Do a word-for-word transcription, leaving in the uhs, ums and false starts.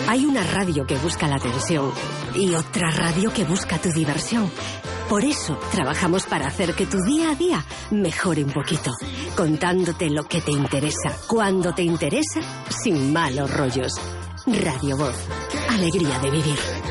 Hay una radio que busca la atención y otra radio que busca tu diversión. Por eso trabajamos para hacer que tu día a día mejore un poquito, contándote lo que te interesa, cuando te interesa, sin malos rollos. Radio Voz, alegría de vivir.